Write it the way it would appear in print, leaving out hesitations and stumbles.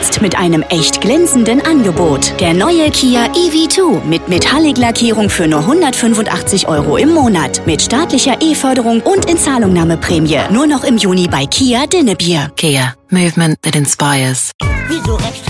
Jetzt mit einem echt glänzenden Angebot. Der neue Kia EV2 mit Metallic-Lackierung für nur 185 € im Monat. Mit staatlicher E-Förderung und Inzahlungnahmeprämie. Nur noch im Juni bei Kia Dinnebier. Kia. Movement that inspires. Wieso rechts?